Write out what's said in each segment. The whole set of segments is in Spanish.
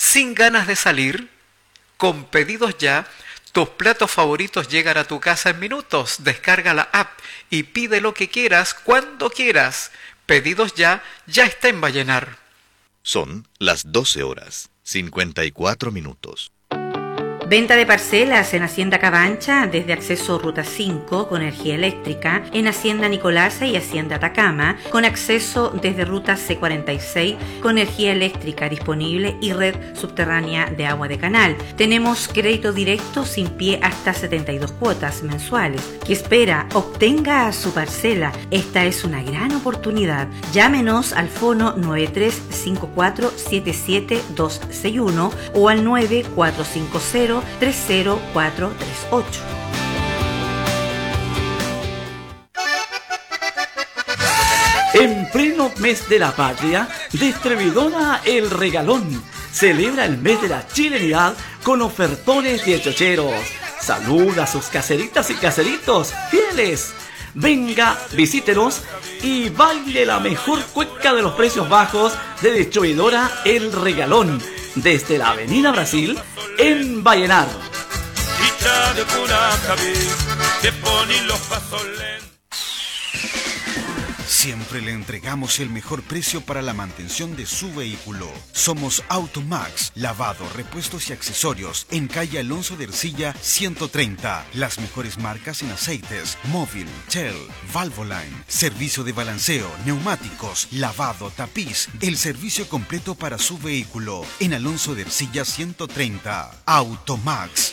¿Sin ganas de salir? Con Pedidos Ya, tus platos favoritos llegan a tu casa en minutos. Descarga la app y pide lo que quieras, cuando quieras. Pedidos Ya, ya está en Vallenar. Son las 12 horas, 54 minutos. Venta de parcelas en Hacienda Cabancha desde acceso Ruta 5 con energía eléctrica, en Hacienda Nicolasa y Hacienda Atacama con acceso desde Ruta C46 con energía eléctrica disponible y red subterránea de agua de canal. Tenemos crédito directo sin pie hasta 72 cuotas mensuales. ¿Qué espera? Obtenga su parcela. Esta es una gran oportunidad. Llámenos al fono 9354-77261 o al 9450 30438. En pleno mes de la patria, distribuidora El Regalón celebra el mes de la chilenidad con ofertones de chocheros. Saluda a sus caseritas y caseritos fieles. Venga, visítenos y baile la mejor cueca de los precios bajos de distribuidora El Regalón desde la Avenida Brasil en Vallenar. Siempre le entregamos el mejor precio para la mantención de su vehículo. Somos Automax, lavado, repuestos y accesorios en calle Alonso de Ercilla 130. Las mejores marcas en aceites, Móvil, Shell, Valvoline, servicio de balanceo, neumáticos, lavado, tapiz, el servicio completo para su vehículo en Alonso de Ercilla 130. Automax.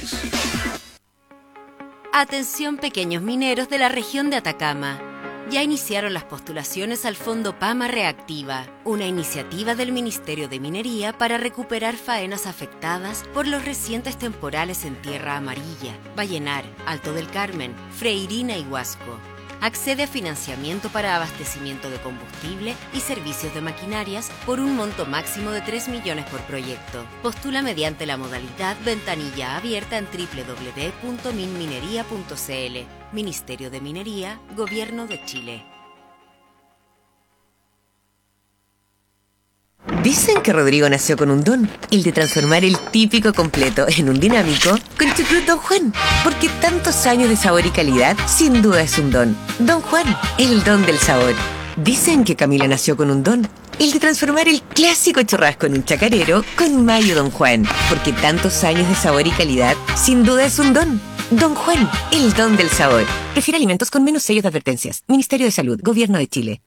Atención pequeños mineros de la región de Atacama. Ya iniciaron las postulaciones al Fondo Pama Reactiva, una iniciativa del Ministerio de Minería para recuperar faenas afectadas por los recientes temporales en Tierra Amarilla, Vallenar, Alto del Carmen, Freirina y Huasco. Accede a financiamiento para abastecimiento de combustible y servicios de maquinarias por un monto máximo de 3 millones por proyecto. Postula mediante la modalidad ventanilla abierta en www.minminería.cl. Ministerio de Minería, Gobierno de Chile. Dicen que Rodrigo nació con un don, el de transformar el típico completo en un dinámico con Chucrut Don Juan, porque tantos años de sabor y calidad sin duda es un don. Don Juan, el don del sabor. Dicen que Camila nació con un don, el de transformar el clásico churrasco en un chacarero con mayo Don Juan, porque tantos años de sabor y calidad sin duda es un don. Don Juan, el don del sabor. Prefiere alimentos con menos sellos de advertencias. Ministerio de Salud, Gobierno de Chile.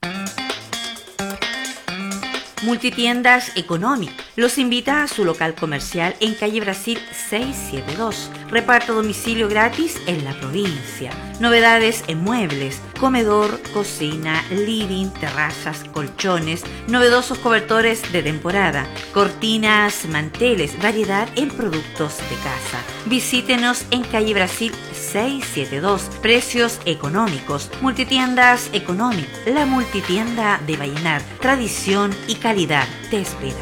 Multitiendas Economic los invita a su local comercial en calle Brasil 672. Reparto a domicilio gratis en la provincia. Novedades en muebles, comedor, cocina, living, terrazas, colchones, novedosos cobertores de temporada, cortinas, manteles, variedad en productos de casa. Visítenos en calle Brasil 672. Precios económicos. Multitiendas Economic, la multitienda de Vallenar. Tradición y calidad te espera.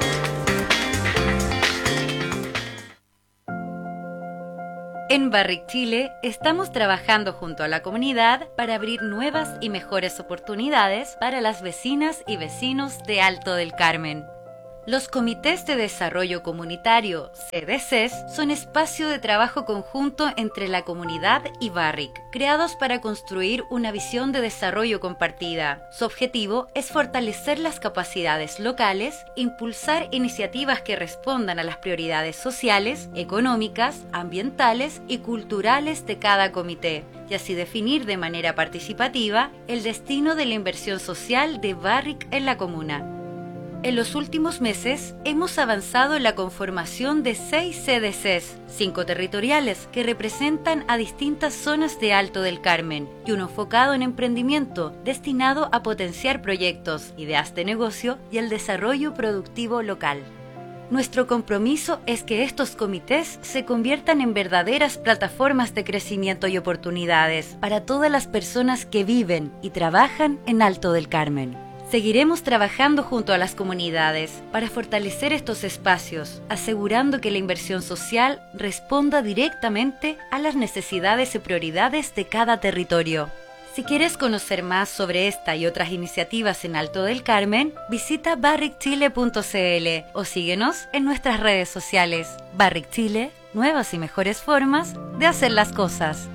En Barrick Chile estamos trabajando junto a la comunidad para abrir nuevas y mejores oportunidades para las vecinas y vecinos de Alto del Carmen. Los Comités de Desarrollo Comunitario, CDCs, son espacio de trabajo conjunto entre la comunidad y Barrick, creados para construir una visión de desarrollo compartida. Su objetivo es fortalecer las capacidades locales, impulsar iniciativas que respondan a las prioridades sociales, económicas, ambientales y culturales de cada comité, y así definir de manera participativa el destino de la inversión social de Barrick en la comuna. En los últimos meses hemos avanzado en la conformación de 6 CDCs, 5 territoriales que representan a distintas zonas de Alto del Carmen y uno enfocado en emprendimiento destinado a potenciar proyectos, ideas de negocio y el desarrollo productivo local. Nuestro compromiso es que estos comités se conviertan en verdaderas plataformas de crecimiento y oportunidades para todas las personas que viven y trabajan en Alto del Carmen. Seguiremos trabajando junto a las comunidades para fortalecer estos espacios, asegurando que la inversión social responda directamente a las necesidades y prioridades de cada territorio. Si quieres conocer más sobre esta y otras iniciativas en Alto del Carmen, visita barricchile.cl o síguenos en nuestras redes sociales. Barrick Chile, nuevas y mejores formas de hacer las cosas.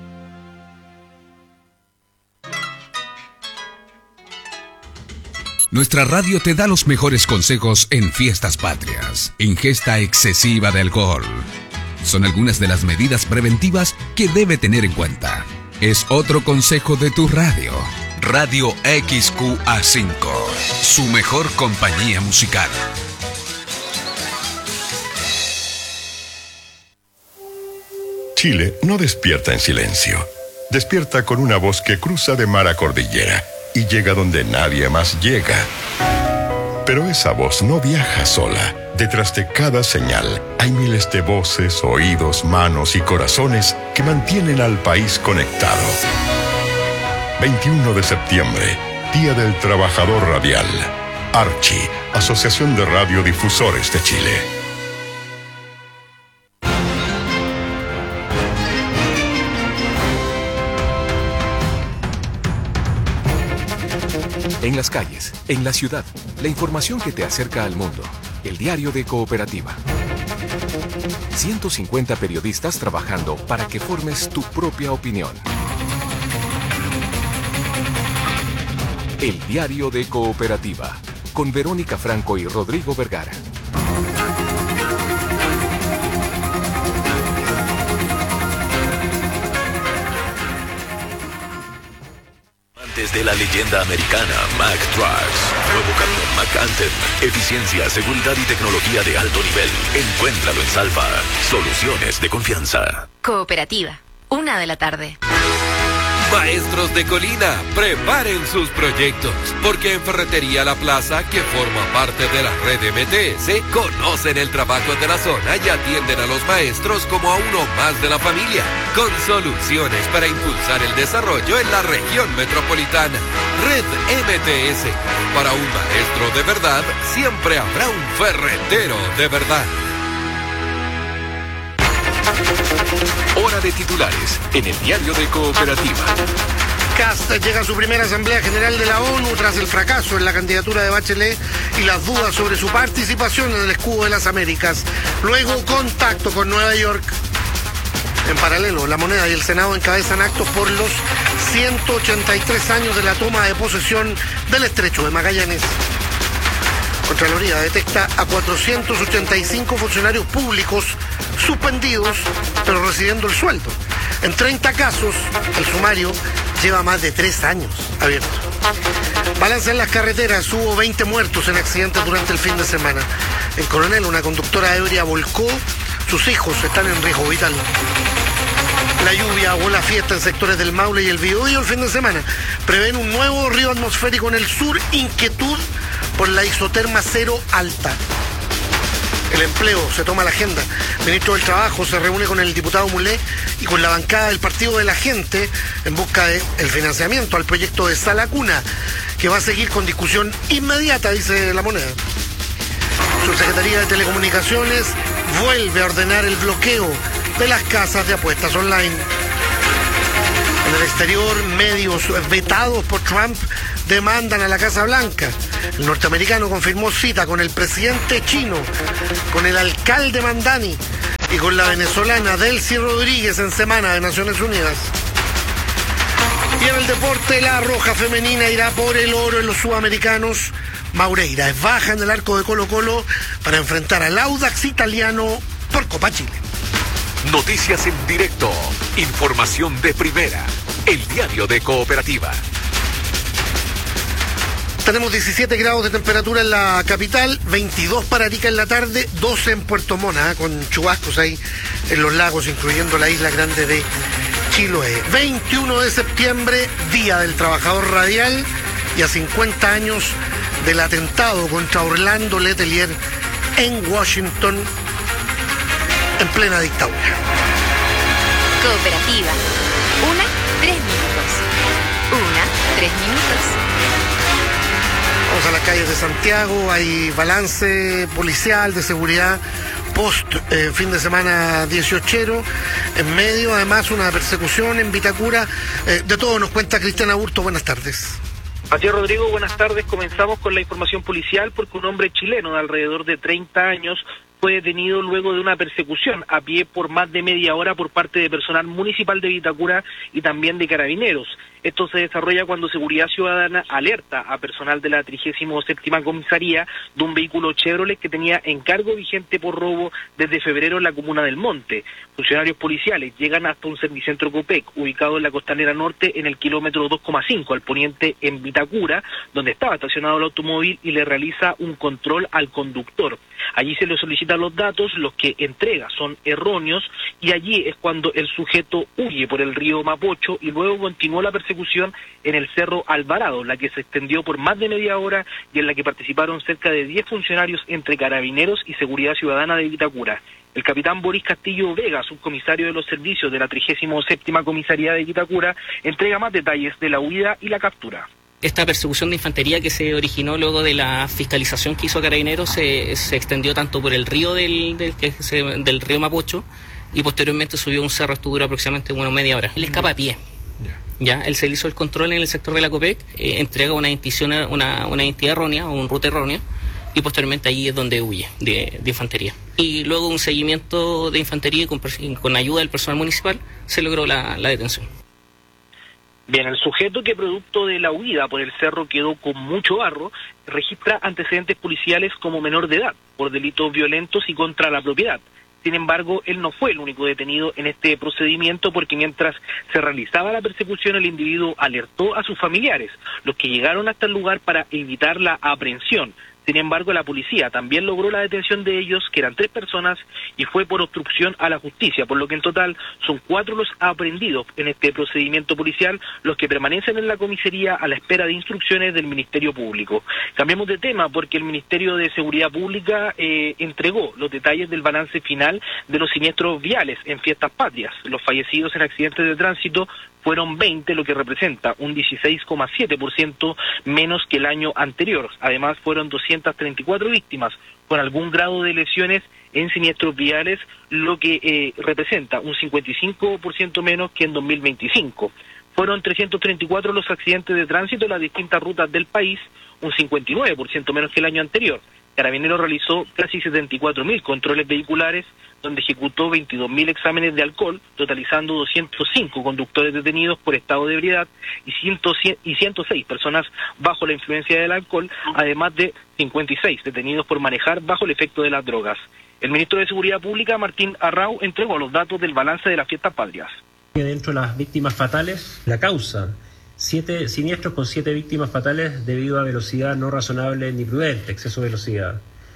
Nuestra radio te da los mejores consejos en fiestas patrias. Ingesta excesiva de alcohol. Son algunas de las medidas preventivas que debe tener en cuenta. Es otro consejo de tu radio. Radio XQA5, su mejor compañía musical. Chile no despierta en silencio. Despierta con una voz que cruza de mar a cordillera y llega donde nadie más llega. Pero esa voz no viaja sola. Detrás de cada señal hay miles de voces, oídos, manos y corazones que mantienen al país conectado. 21 de septiembre, Día del Trabajador Radial. Archi, Asociación de Radiodifusores de Chile. En las calles, en la ciudad, la información que te acerca al mundo. El diario de Cooperativa. 150 periodistas trabajando para que formes tu propia opinión. El diario de Cooperativa, con Verónica Franco y Rodrigo Vergara. Desde la leyenda americana Mack Trucks, nuevo camión Mack Anthem, eficiencia, seguridad y tecnología de alto nivel. Encuéntralo en Salva. Soluciones de confianza. Cooperativa, 1:00 p.m. Maestros de Colina, preparen sus proyectos, porque en Ferretería La Plaza, que forma parte de la red MTS, conocen el trabajo de la zona y atienden a los maestros como a uno más de la familia, con soluciones para impulsar el desarrollo en la región metropolitana. Red MTS, para un maestro de verdad, siempre habrá un ferretero de verdad. Hora de titulares en el diario de Cooperativa. Kast llega a su primera Asamblea General de la ONU tras el fracaso en la candidatura de Bachelet y las dudas sobre su participación en el escudo de las Américas. Luego, contacto con Nueva York. En paralelo, La Moneda y el Senado encabezan actos por los 183 años de la toma de posesión del Estrecho de Magallanes. Contraloría detecta a 485 funcionarios públicos suspendidos, pero recibiendo el sueldo. En 30 casos, el sumario lleva más de 3 años abierto. Balance en las carreteras, hubo 20 muertos en accidentes durante el fin de semana. En Coronel, una conductora ebria volcó, sus hijos están en riesgo vital. La lluvia o la fiesta en sectores del Maule y el Biobío el fin de semana. Prevén un nuevo río atmosférico en el sur, inquietud por la isoterma cero alta. El empleo se toma la agenda. El ministro del Trabajo se reúne con el diputado Mulé y con la bancada del Partido de la Gente en busca del financiamiento al proyecto de Sala Cuna, que va a seguir con discusión inmediata, dice La Moneda. Subsecretaría de Telecomunicaciones vuelve a ordenar el bloqueo de las casas de apuestas online. En el exterior, medios vetados por Trump demandan a la Casa Blanca. El norteamericano confirmó cita con el presidente chino, con el alcalde Mandani y con la venezolana Delcy Rodríguez en Semana de Naciones Unidas. Y en el deporte, la Roja femenina irá por el oro en los sudamericanos. Maureira es baja en el arco de Colo-Colo para enfrentar al Audax italiano por Copa Chile. Noticias en directo, información de primera, el diario de Cooperativa. Tenemos 17 grados de temperatura en la capital, 22 para Arica en la tarde, 12 en Puerto Montt, con chubascos ahí en los lagos, incluyendo la isla grande de Chiloé. 21 de septiembre, Día del Trabajador Radial, y a 50 años del atentado contra Orlando Letelier en Washington, en plena dictadura. Cooperativa. 1:03 minutos. 1:03 minutos. Vamos a las calles de Santiago, hay balance policial de seguridad post fin de semana 18ero, en medio además una persecución en Vitacura. De todo nos cuenta Cristian Aburto, buenas tardes. Así es, Rodrigo, buenas tardes. Comenzamos con la información policial porque un hombre chileno de alrededor de 30 años fue detenido luego de una persecución a pie por más de media hora por parte de personal municipal de Vitacura y también de carabineros. Esto se desarrolla cuando Seguridad Ciudadana alerta a personal de la 37ª Comisaría de un vehículo Chevrolet que tenía encargo vigente por robo desde febrero en la comuna del Monte. Funcionarios policiales llegan hasta un servicentro Copec, ubicado en la Costanera Norte en el kilómetro 2,5 al poniente en Vitacura, donde estaba estacionado el automóvil, y le realiza un control al conductor. Allí se le solicitan los datos, los que entrega son erróneos, y allí es cuando el sujeto huye por el río Mapocho y luego continuó la persecución en el Cerro Alvarado, la que se extendió por más de media hora y en la que participaron cerca de 10 funcionarios entre carabineros y Seguridad Ciudadana de Vitacura. El capitán Boris Castillo Vega, subcomisario de los servicios de la 37ª Comisaría de Vitacura, entrega más detalles de la huida y la captura. Esta persecución de infantería que se originó luego de la fiscalización que hizo Carabineros se extendió tanto por el río del río Mapocho y posteriormente subió un cerro, estuvo aproximadamente media hora. Él escapa a pie. Ya, él se hizo el control en el sector de la Copec, entrega una identidad errónea o un ruta errónea, y posteriormente allí es donde huye de infantería. Y luego un seguimiento de infantería con ayuda del personal municipal se logró la detención. Bien, el sujeto, que producto de la huida por el cerro quedó con mucho barro, registra antecedentes policiales como menor de edad por delitos violentos y contra la propiedad. Sin embargo, él no fue el único detenido en este procedimiento, porque mientras se realizaba la persecución el individuo alertó a sus familiares, los que llegaron hasta el lugar para evitar la aprehensión. Sin embargo, la policía también logró la detención de ellos, que eran 3 personas, y fue por obstrucción a la justicia, por lo que en total son 4 los aprehendidos en este procedimiento policial, los que permanecen en la comisaría a la espera de instrucciones del Ministerio Público. Cambiamos de tema porque el Ministerio de Seguridad Pública entregó los detalles del balance final de los siniestros viales en Fiestas Patrias. Los fallecidos en accidentes de tránsito fueron 20, lo que representa un 16,7% menos que el año anterior. Además, fueron 234 víctimas con algún grado de lesiones en siniestros viales, lo que representa un 55% menos que en 2025. Fueron 334 los accidentes de tránsito en las distintas rutas del país, un 59% menos que el año anterior. Carabineros realizó casi 74.000 controles vehiculares, donde ejecutó 22.000 exámenes de alcohol, totalizando 205 conductores detenidos por estado de ebriedad y 106 personas bajo la influencia del alcohol, además de 56 detenidos por manejar bajo el efecto de las drogas. El ministro de Seguridad Pública, Martín Arrau, entregó los datos del balance de las Fiestas Patrias. Dentro de las víctimas fatales, la causa: 7 siniestros con 7 víctimas fatales debido a velocidad no razonable ni prudente, exceso de velocidad.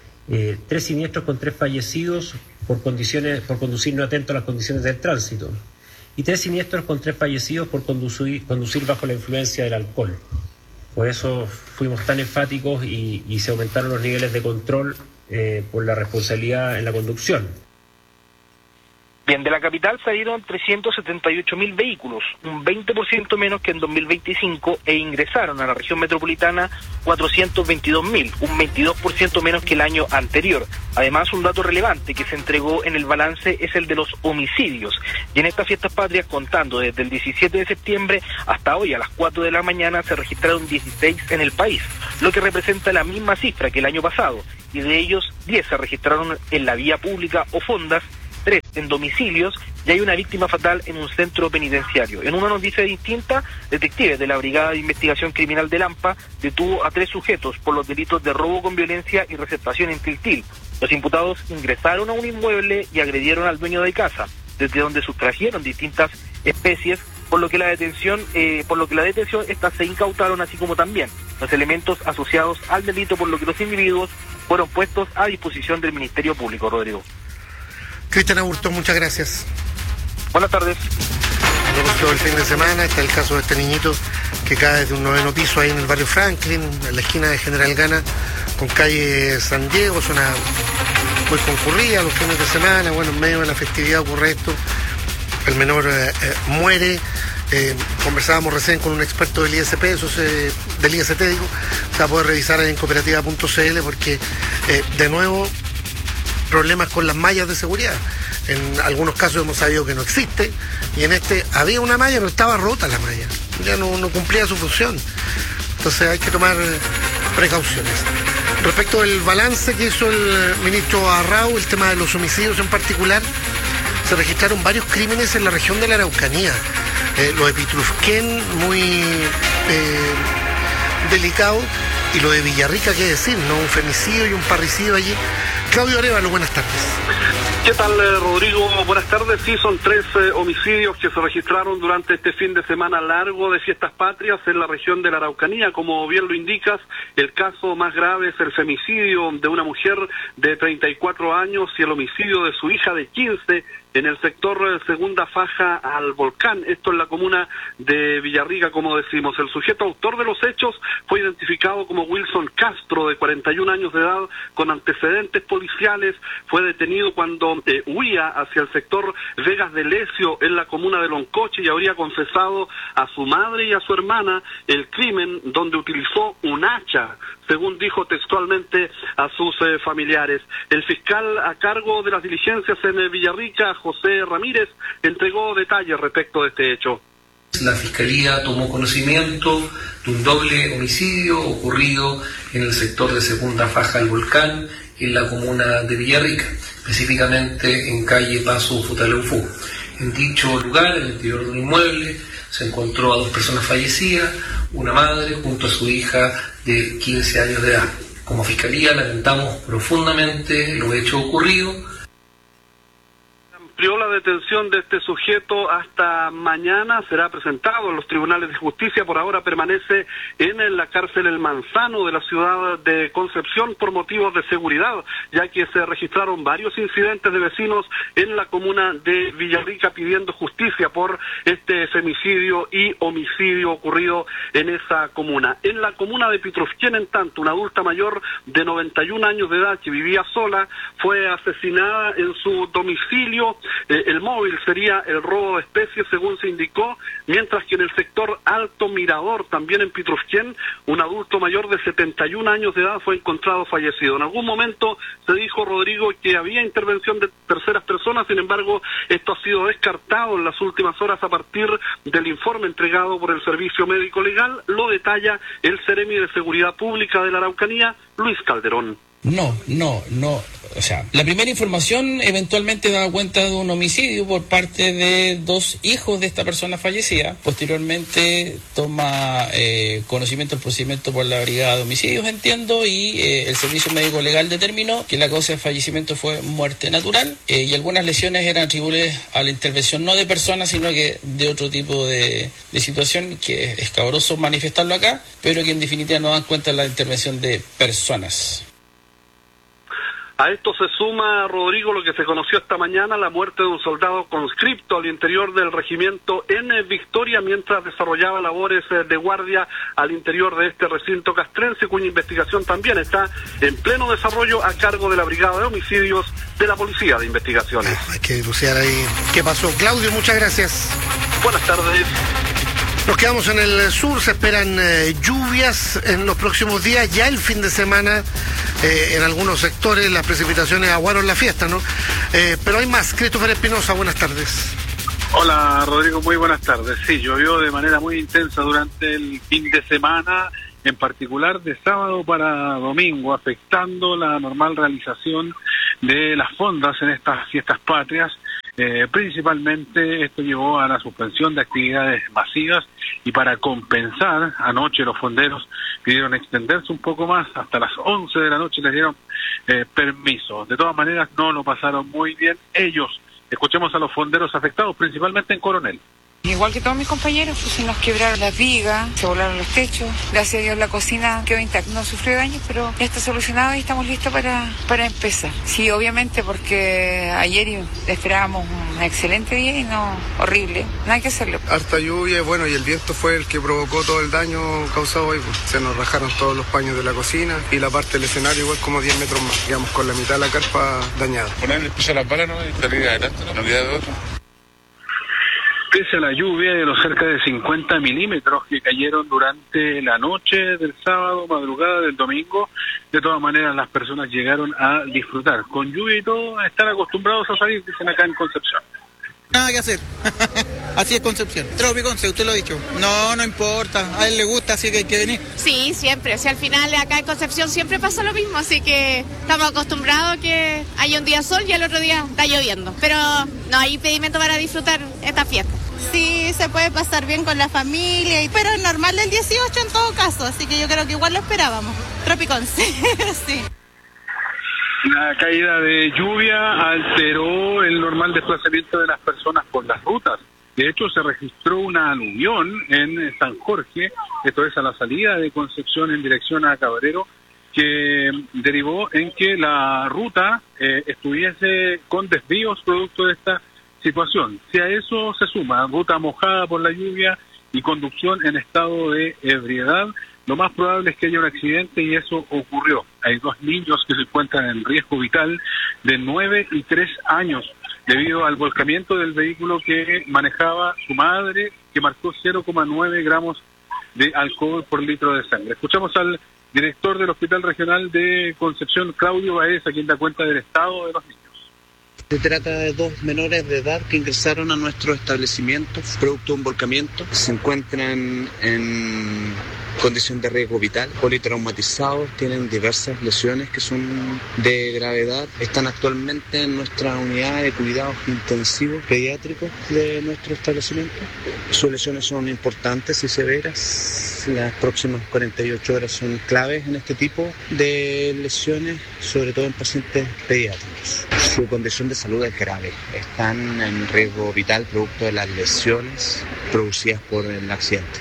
3 siniestros con 3 fallecidos por conducir no atento a las condiciones del tránsito. Y 3 siniestros con 3 fallecidos por conducir bajo la influencia del alcohol. Por eso fuimos tan enfáticos y se aumentaron los niveles de control por la responsabilidad en la conducción. Bien, de la capital salieron 378.000 vehículos, un 20% menos que en 2025, e ingresaron a la región metropolitana 422.000, un 22% menos que el año anterior. Además, un dato relevante que se entregó en el balance es el de los homicidios. Y en estas Fiestas Patrias, contando desde el 17 de septiembre hasta hoy a las 4 de la mañana, se registraron 16 en el país, lo que representa la misma cifra que el año pasado, y de ellos 10 se registraron en la vía pública o fondas, 3 en domicilios, y hay una víctima fatal en un centro penitenciario. En una noticia distinta, detectives de la Brigada de Investigación Criminal de Lampa detuvo a 3 sujetos por los delitos de robo con violencia y receptación en Tiltil. Los imputados ingresaron a un inmueble y agredieron al dueño de casa, desde donde sustrajeron distintas especies, por lo que la detención estas se incautaron, así como también los elementos asociados al delito, por lo que los individuos fueron puestos a disposición del Ministerio Público. Rodrigo. Cristian Aburto, muchas gracias. Buenas tardes. A propósito del fin de semana, está el caso de este niñito que cae desde un 9º piso ahí en el barrio Franklin, en la esquina de General Gana con calle San Diego, zona muy concurrida los fines de semana. Bueno, en medio de la festividad ocurre esto. El menor muere Conversábamos recién con un experto del ISP, del IST, digo, se va a poder revisar en cooperativa.cl porque, de nuevo, problemas con las mallas de seguridad. En algunos casos hemos sabido que no existe, y en este había una malla, pero estaba rota la malla, ya no cumplía su función. Entonces hay que tomar precauciones. Respecto del balance que hizo el ministro Arrau, el tema de los homicidios en particular, se registraron varios crímenes en la región de la Araucanía. Lo de Pitrufquén, muy delicado, y lo de Villarrica, qué decir, ¿no? Un femicidio y un parricidio allí. Claudio Arevalo, buenas tardes. ¿Qué tal, Rodrigo? Buenas tardes. Sí, son 3 homicidios que se registraron durante este fin de semana largo de Fiestas Patrias en la región de la Araucanía. Como bien lo indicas, el caso más grave es el femicidio de una mujer de 34 años y el homicidio de su hija de 15 en el sector Segunda Faja al Volcán, esto en la comuna de Villarrica, como decimos. El sujeto autor de los hechos fue identificado como Wilson Castro, de 41 años de edad, con antecedentes policiales. Fue detenido cuando huía hacia el sector Vegas de Lecio, en la comuna de Loncoche, y habría confesado a su madre y a su hermana el crimen, donde utilizó un hacha, según dijo textualmente a sus familiares. El fiscal a cargo de las diligencias en Villarrica, José Ramírez, entregó detalles respecto de este hecho. La Fiscalía tomó conocimiento de un doble homicidio ocurrido en el sector de Segunda Faja al Volcán, en la comuna de Villarrica, específicamente en calle Paso Futaleufú. En dicho lugar, en el interior de un inmueble, se encontró a 2 personas fallecidas, una madre junto a su hija de 15 años de edad. Como Fiscalía lamentamos profundamente los hechos ocurridos. Amplió la detención de este sujeto hasta mañana, será presentado en los tribunales de justicia. Por ahora permanece en la cárcel El Manzano de la ciudad de Concepción por motivos de seguridad, ya que se registraron varios incidentes de vecinos en la comuna de Villarrica pidiendo justicia por este femicidio y homicidio ocurrido en esa comuna. En la comuna de Pitrufquén, en tanto, una adulta mayor de 91 años de edad que vivía sola fue asesinada en su domicilio. El móvil sería el robo de especies, según se indicó, mientras que en el sector Alto Mirador, también en Pitrufquén, un adulto mayor de 71 años de edad fue encontrado fallecido. En algún momento se dijo, Rodrigo, que había intervención de terceras personas, sin embargo, esto ha sido descartado en las últimas horas a partir del informe entregado por el Servicio Médico Legal. Lo detalla el Seremi de Seguridad Pública de la Araucanía, Luis Calderón. No. O sea, la primera información eventualmente daba cuenta de un homicidio por parte de 2 hijos de esta persona fallecida. Posteriormente toma conocimiento del procedimiento por la Brigada de Homicidios, entiendo, y el Servicio Médico Legal determinó que la causa de fallecimiento fue muerte natural y algunas lesiones eran atribuibles a la intervención no de personas, sino que de otro tipo de situación, que es escabroso manifestarlo acá, pero que en definitiva no dan cuenta de la intervención de personas. A esto se suma, Rodrigo, lo que se conoció esta mañana, la muerte de un soldado conscripto al interior del regimiento en Victoria mientras desarrollaba labores de guardia al interior de este recinto castrense, cuya investigación también está en pleno desarrollo a cargo de la Brigada de Homicidios de la Policía de Investigaciones. Hay que dilucidar ahí qué pasó. Claudio, muchas gracias. Buenas tardes. Nos quedamos en el sur, se esperan lluvias en los próximos días, ya el fin de semana en algunos sectores las precipitaciones aguaron la fiesta, ¿no? Pero hay más. Christopher Espinosa, buenas tardes. Hola Rodrigo, muy buenas tardes. Sí, llovió de manera muy intensa durante el fin de semana, en particular de sábado para domingo, afectando la normal realización de las fondas en estas fiestas patrias. Principalmente esto llevó a la suspensión de actividades masivas y para compensar, anoche los fonderos pidieron extenderse un poco más, hasta las 11 de la noche les dieron permiso. De todas maneras no lo pasaron muy bien ellos. Escuchemos a los fonderos afectados, principalmente en Coronel. Igual que todos mis compañeros, pues se nos quebraron las vigas, se volaron los techos, gracias a Dios la cocina quedó intacta, no sufrió daños, pero ya está solucionado y estamos listos para empezar. Sí, obviamente, porque ayer esperábamos un excelente día y no, horrible, no hay que hacerlo. Harta lluvia, bueno, y el viento fue el que provocó todo el daño causado hoy, pues. Se nos rajaron todos los paños de la cocina y la parte del escenario igual como 10 metros más, digamos, con la mitad de la carpa dañada. Ponerle el piso a las balas, ¿no? Y salir adelante, no queda de otro. Pese a la lluvia y a los cerca de 50 milímetros que cayeron durante la noche del sábado, madrugada del domingo, de todas maneras las personas llegaron a disfrutar. Con lluvia y todo, están acostumbrados a salir, dicen acá en Concepción. Nada que hacer. Así es Concepción. Tropiconce, usted lo ha dicho. No importa. A él le gusta, así que hay que venir. Sí, siempre. O sea, al final acá en Concepción siempre pasa lo mismo, así que estamos acostumbrados a que haya un día sol y el otro día está lloviendo. Pero no hay impedimento para disfrutar esta fiesta. Sí, se puede pasar bien con la familia, pero es normal del 18 en todo caso, así que yo creo que igual lo esperábamos. Tropiconce, sí. La caída de lluvia alteró el normal desplazamiento de las personas por las rutas. De hecho, se registró una aluvión en San Jorge, esto es a la salida de Concepción en dirección a Cabrero, que derivó en que la ruta estuviese con desvíos producto de esta situación. Si a eso se suma ruta mojada por la lluvia y conducción en estado de ebriedad, lo más probable es que haya un accidente y eso ocurrió. Hay 2 niños que se encuentran en riesgo vital de 9 y 3 años debido al volcamiento del vehículo que manejaba su madre, que marcó 0,9 gramos de alcohol por litro de sangre. Escuchamos al director del Hospital Regional de Concepción, Claudio Baeza, quien da cuenta del estado de los niños. Se trata de 2 menores de edad que ingresaron a nuestro establecimiento producto de un volcamiento. Se encuentran en condición de riesgo vital, politraumatizados, tienen diversas lesiones que son de gravedad. Están actualmente en nuestra unidad de cuidados intensivos pediátricos de nuestro establecimiento. Sus lesiones son importantes y severas. Las próximas 48 horas son claves en este tipo de lesiones, sobre todo en pacientes pediátricos. Su condición de salud es grave. Están en riesgo vital producto de las lesiones producidas por el accidente.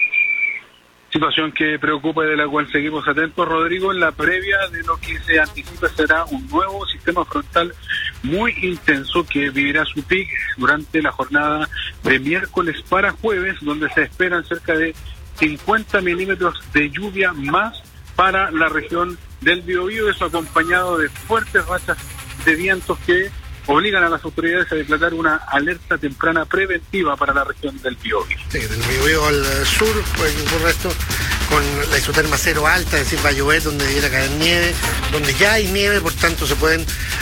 Situación que preocupa y de la cual seguimos atentos, Rodrigo, en la previa de lo que se anticipa será un nuevo sistema frontal muy intenso que vivirá su pic durante la jornada de miércoles para jueves, donde se esperan cerca de 50 milímetros de lluvia más para la región del Biobío, eso acompañado de fuertes rachas de vientos que obligan a las autoridades a declarar una alerta temprana preventiva para la región del Biobío. Sí, del Biobío al sur, pues por resto, con la isoterma cero alta, es decir, va a llover donde debiera caer nieve, donde ya hay nieve, por tanto se pueden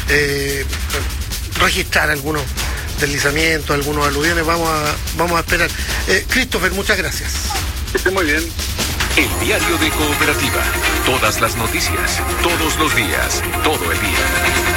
registrar algunos deslizamientos, algunos aluviones, vamos a esperar. Christopher, muchas gracias. Que esté muy bien. El diario de Cooperativa. Todas las noticias, todos los días, todo el día.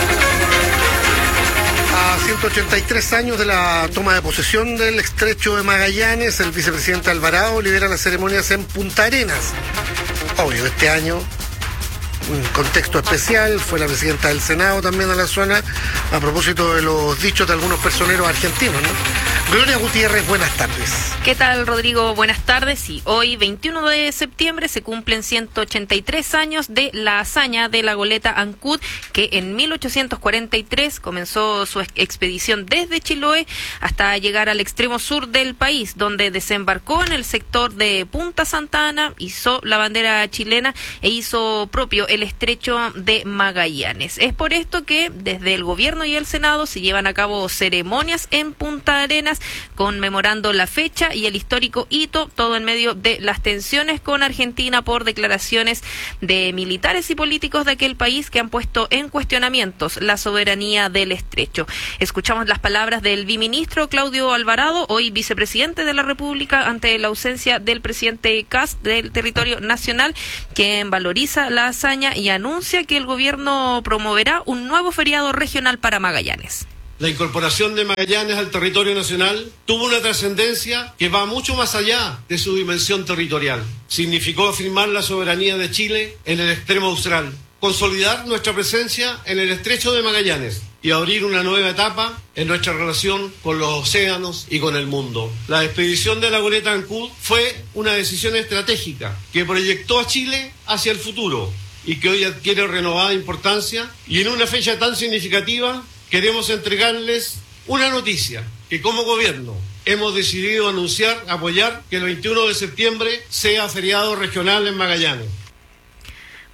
A 183 años de la toma de posesión del estrecho de Magallanes, el vicepresidente Alvarado lidera las ceremonias en Punta Arenas. Obvio, este año un contexto especial, fue la presidenta del Senado también a la zona, a propósito de los dichos de algunos personeros argentinos, ¿no? Gloria Gutiérrez, buenas tardes. ¿Qué tal, Rodrigo? Buenas tardes. Sí, hoy, 21 de septiembre, se cumplen 183 años de la hazaña de la goleta Ancud, que en 1843 comenzó su expedición desde Chiloé hasta llegar al extremo sur del país, donde desembarcó en el sector de Punta Santa Ana, izó la bandera chilena e hizo propio el estrecho de Magallanes. Es por esto que desde el gobierno y el Senado se llevan a cabo ceremonias en Punta Arenas conmemorando la fecha y el histórico hito, todo en medio de las tensiones con Argentina por declaraciones de militares y políticos de aquel país que han puesto en cuestionamientos la soberanía del estrecho. Escuchamos las palabras del biministro Claudio Alvarado, hoy vicepresidente de la República, ante la ausencia del presidente Kast del territorio nacional, quien valoriza la hazaña y anuncia que el gobierno promoverá un nuevo feriado regional para Magallanes. La incorporación de Magallanes al territorio nacional tuvo una trascendencia que va mucho más allá de su dimensión territorial. Significó afirmar la soberanía de Chile en el extremo austral, consolidar nuestra presencia en el estrecho de Magallanes y abrir una nueva etapa en nuestra relación con los océanos y con el mundo. La expedición de la goleta Ancud fue una decisión estratégica que proyectó a Chile hacia el futuro y que hoy adquiere renovada importancia, y en una fecha tan significativa queremos entregarles una noticia que como gobierno hemos decidido anunciar, apoyar que el 21 de septiembre sea feriado regional en Magallanes.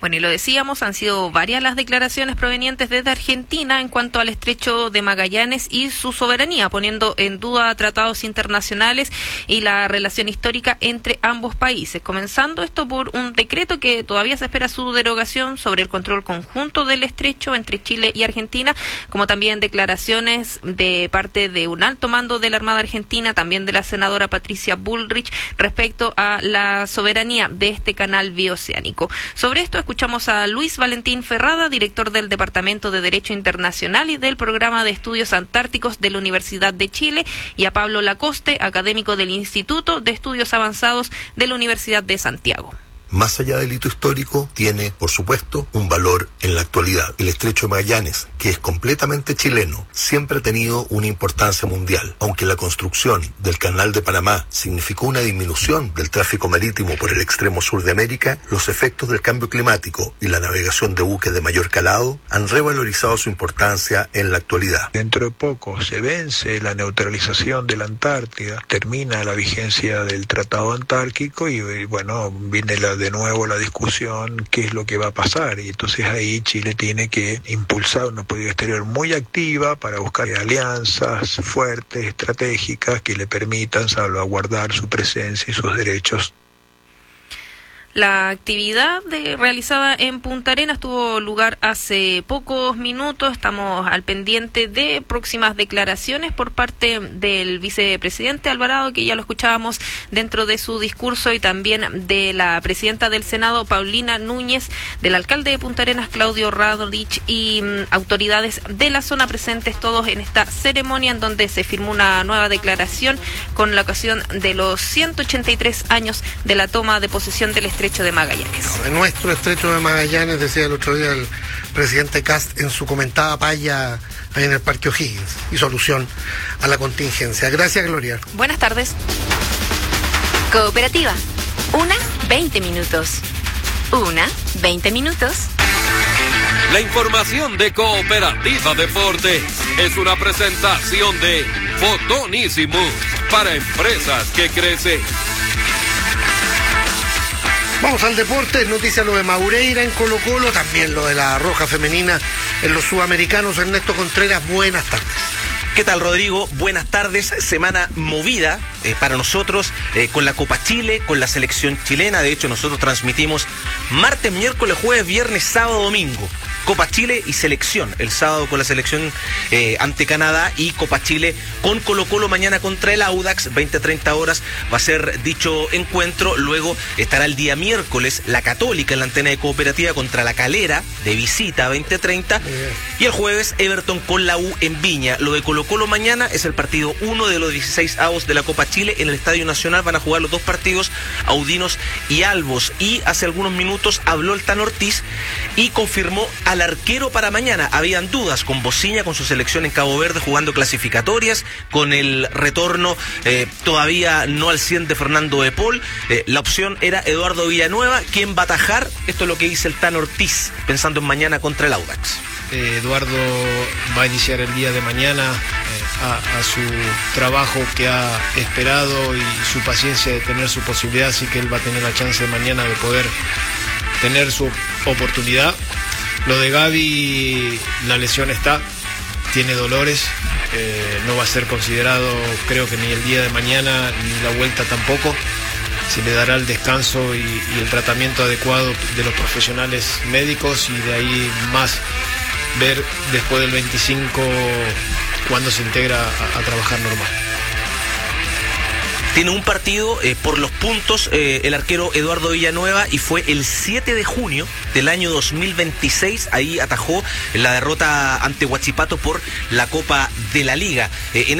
Bueno, y lo decíamos, han sido varias las declaraciones provenientes desde Argentina en cuanto al estrecho de Magallanes y su soberanía, poniendo en duda tratados internacionales y la relación histórica entre ambos países. Comenzando esto por un decreto que todavía se espera su derogación sobre el control conjunto del estrecho entre Chile y Argentina, como también declaraciones de parte de un alto mando de la Armada Argentina, también de la senadora Patricia Bullrich, respecto a la soberanía de este canal bioceánico. Sobre esto escuchamos a Luis Valentín Ferrada, director del Departamento de Derecho Internacional y del Programa de Estudios Antárticos de la Universidad de Chile, y a Pablo Lacoste, académico del Instituto de Estudios Avanzados de la Universidad de Santiago. Más allá del hito histórico, tiene, por supuesto, un valor en la actualidad. El estrecho de Magallanes, que es completamente chileno, siempre ha tenido una importancia mundial. Aunque la construcción del Canal de Panamá significó una disminución del tráfico marítimo por el extremo sur de América, los efectos del cambio climático y la navegación de buques de mayor calado han revalorizado su importancia en la actualidad. Dentro de poco se vence la neutralización de la Antártida, termina la vigencia del Tratado Antártico y bueno, viene de nuevo la discusión qué es lo que va a pasar, y entonces ahí Chile tiene que impulsar una política exterior muy activa para buscar alianzas fuertes, estratégicas, que le permitan salvaguardar su presencia y sus derechos. La actividad realizada en Punta Arenas tuvo lugar hace pocos minutos. Estamos al pendiente de próximas declaraciones por parte del vicepresidente Alvarado, que ya lo escuchábamos dentro de su discurso, y también de la presidenta del Senado, Paulina Núñez, del alcalde de Punta Arenas, Claudio Radlich, y autoridades de la zona presentes todos en esta ceremonia en donde se firmó una nueva declaración con la ocasión de los 183 años de la toma de posesión del estrecho de Magallanes. En nuestro estrecho de Magallanes, decía el otro día el presidente Kast en su comentada palla ahí en el Parque O'Higgins, y solución a la contingencia. Gracias, Gloria. Buenas tardes. Cooperativa. 20 minutos. 20 minutos. La información de Cooperativa Deportes es una presentación de Fotonísimos para empresas que crecen. Vamos al deporte, noticia lo de Maureira en Colo-Colo, también lo de la Roja Femenina en los Sudamericanos. Ernesto Contreras, buenas tardes. ¿Qué tal, Rodrigo? Buenas tardes. Semana movida para nosotros con la Copa Chile, con la selección chilena. De hecho, nosotros transmitimos martes, miércoles, jueves, viernes, sábado, domingo. Copa Chile y selección, el sábado con la selección ante Canadá, y Copa Chile con Colo-Colo mañana contra el Audax, 20-30 horas va a ser dicho encuentro. Luego estará el día miércoles la Católica en la antena de Cooperativa contra la Calera, de visita, 20-30, y el jueves Everton con la U en Viña. Lo de Colo-Colo mañana es el partido 1 de los 16 avos de la Copa Chile en el Estadio Nacional. Van a jugar los dos partidos, Audinos y Albos, y hace algunos minutos habló el Tano Ortiz y confirmó al arquero para mañana. Habían dudas con Bociña, con su selección en Cabo Verde jugando clasificatorias, con el retorno todavía no al 100 de Fernando de Paul. La opción era Eduardo Villanueva, quien va a atajar. Esto es lo que dice el Tano Ortiz pensando en mañana contra el Audax. Eduardo va a iniciar el día de mañana a su trabajo que ha esperado y su paciencia de tener su posibilidad, así que él va a tener la chance de mañana de poder tener su oportunidad. Lo de Gaby, la lesión está, tiene dolores, no va a ser considerado, creo que ni el día de mañana ni la vuelta tampoco. Se le dará el descanso y el tratamiento adecuado de los profesionales médicos, y de ahí más ver después del 25 cuándo se integra a trabajar normal. Tiene un partido por los puntos el arquero Eduardo Villanueva, y fue el 7 de junio del año 2026. Ahí atajó la derrota ante Huachipato por la Copa de la Liga. En